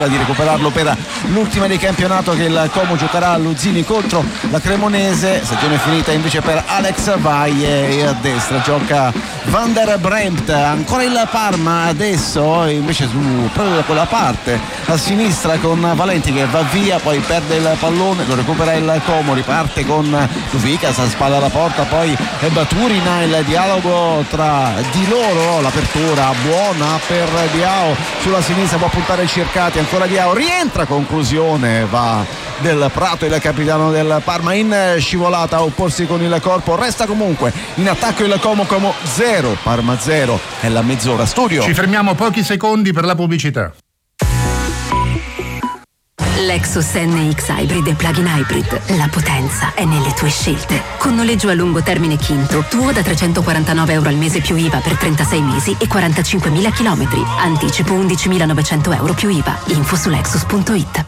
di recuperarlo per l'ultima di campionato che il Como giocherà a Luzini contro la Cremonese. Stagione finita invece per Alex Valle e a destra gioca Van der Bremt. Ancora il Parma adesso invece proprio da quella parte a sinistra con Valenti che va via, poi perde il pallone, lo recupera il Como, riparte con Duvicas a spalla alla porta, poi Baturina, il dialogo tra di loro, l'apertura buona per Diao sulla sinistra, può puntare Circati, ancora Diao, rientra, conclusione va del Prato, il capitano del Parma in scivolata a opporsi con il corpo. Resta comunque in attacco il Como 0, Parma 0, è la mezz'ora. Studio. Ci fermiamo pochi secondi per la pubblicità. Lexus NX Hybrid e Plug-in Hybrid. La potenza è nelle tue scelte. Con noleggio a lungo termine Quinto, tuo da €349 al mese più IVA per 36 mesi e 45.000 chilometri. Anticipo €11.900 più IVA. Info su Lexus.it.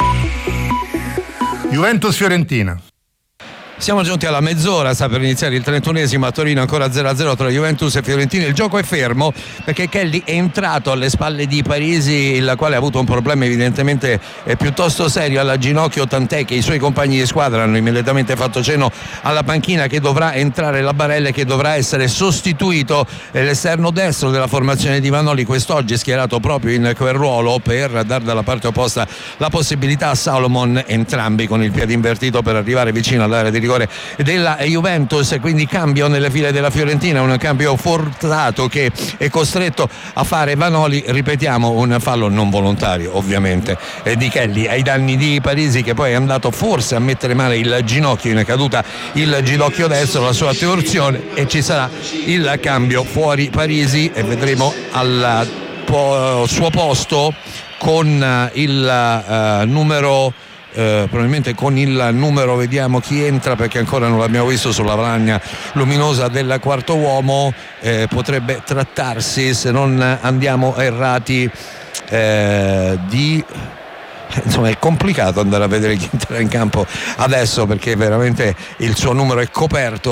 Juventus-Fiorentina. Siamo giunti alla mezz'ora, sta per iniziare il 31esimo a Torino, ancora 0-0 tra Juventus e Fiorentina. Il gioco è fermo perché Kelly è entrato alle spalle di Parisi, il quale ha avuto un problema evidentemente piuttosto serio alla ginocchio, tant'è che i suoi compagni di squadra hanno immediatamente fatto cenno alla panchina che dovrà entrare la Barella e che dovrà essere sostituito. L'esterno destro della formazione di Vanoli quest'oggi è schierato proprio in quel ruolo per dare dalla parte opposta la possibilità a Salomon, entrambi con il piede invertito per arrivare vicino all'area di rigore della Juventus. Quindi cambio nelle file della Fiorentina, un cambio forzato che è costretto a fare Vanoli, ripetiamo un fallo non volontario ovviamente di Kelly ai danni di Parisi, che poi è andato forse a mettere male il ginocchio, in caduta il ginocchio destro, la sua torsione, e ci sarà il cambio fuori Parisi e vedremo al suo posto con il numero probabilmente con il numero, vediamo chi entra perché ancora non l'abbiamo visto sulla lavagna luminosa del quarto uomo. Potrebbe trattarsi, se non andiamo errati, di insomma è complicato andare a vedere chi entra in campo adesso perché veramente il suo numero è coperto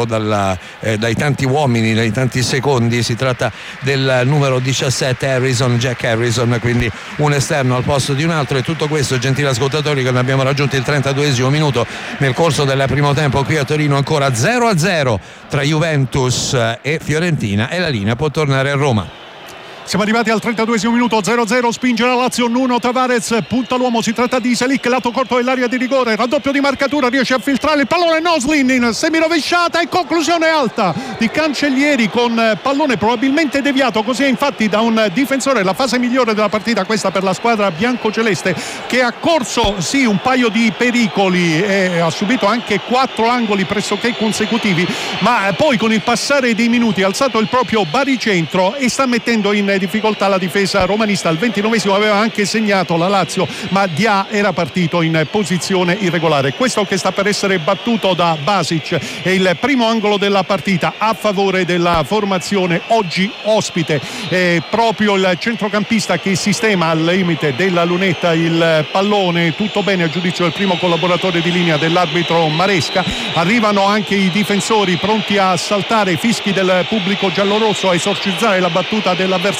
dai tanti uomini, dai tanti secondi. Si tratta del numero 17 Jack Harrison, quindi un esterno al posto di un altro. E tutto questo, gentili ascoltatori, quando abbiamo raggiunto il 32esimo minuto nel corso del primo tempo qui a Torino, ancora 0-0 tra Juventus e Fiorentina, e la linea può tornare a Roma. Siamo arrivati al 32esimo minuto, 0-0, spinge la Lazio, Nuno Tavares punta l'uomo, si tratta di Selic, lato corto dell'area di rigore, raddoppio di marcatura, riesce a filtrare il pallone, Noslin in semirovesciata e conclusione alta di Cancellieri con pallone probabilmente deviato, così è infatti da un difensore. La fase migliore della partita questa per la squadra biancoceleste, che ha corso sì un paio di pericoli e ha subito anche 4 angoli pressoché consecutivi, ma poi con il passare dei minuti ha alzato il proprio baricentro e sta mettendo in difficoltà la difesa romanista. Al 29esimo aveva anche segnato la Lazio, ma Dia era partito in posizione irregolare. Questo che sta per essere battuto da Basic è il primo angolo della partita a favore della formazione oggi ospite. È proprio il centrocampista che sistema al limite della lunetta il pallone, tutto bene a giudizio del primo collaboratore di linea dell'arbitro Maresca. Arrivano anche i difensori pronti a saltare, fischi del pubblico giallorosso a esorcizzare la battuta dell'avversario.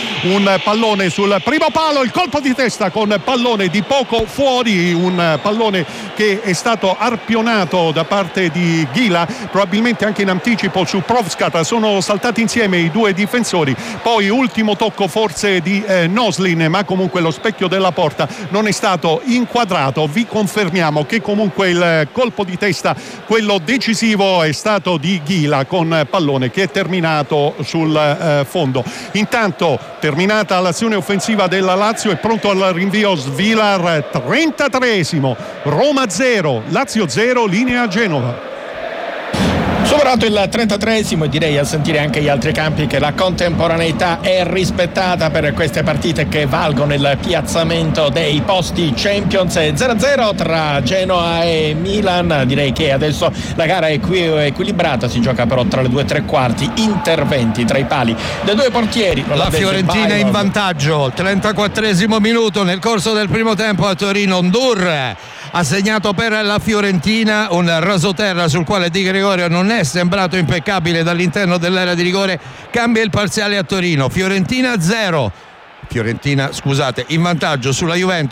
Un pallone sul primo palo, il colpo di testa con pallone di poco fuori, un pallone che è stato arpionato da parte di Ghila, probabilmente anche in anticipo su Provskat. Sono saltati insieme i due difensori, poi ultimo tocco forse di Noslin, ma comunque lo specchio della porta non è stato inquadrato. Vi confermiamo che comunque il colpo di testa, quello decisivo, è stato di Ghila con pallone che è terminato sul fondo. Intanto, terminata l'azione offensiva della Lazio, è pronto al rinvio Svilar. 33esimo, Roma 0, Lazio 0, linea Genova. Superato il 33esimo, e direi, a sentire anche gli altri campi, che la contemporaneità è rispettata per queste partite che valgono il piazzamento dei posti Champions. 0-0 tra Genoa e Milan. Direi che adesso la gara è equilibrata, si gioca però tra le 2 3/4, interventi tra i pali dei due portieri. La Fiorentina in vantaggio, 34esimo minuto. Nel corso del primo tempo a Torino Ndur ha segnato per la Fiorentina, un rasoterra sul quale Di Gregorio non è sembrato impeccabile dall'interno dell'area di rigore. Cambia il parziale a Torino, Fiorentina 0, Fiorentina, scusate, in vantaggio sulla Juventus.